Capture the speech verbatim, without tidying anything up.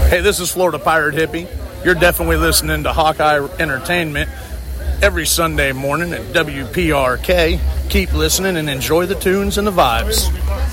Hey, this is Florida Pirate Hippie. You're definitely listening to Hawkeye Entertainment every Sunday morning at W P R K. Keep listening and enjoy the tunes and the vibes.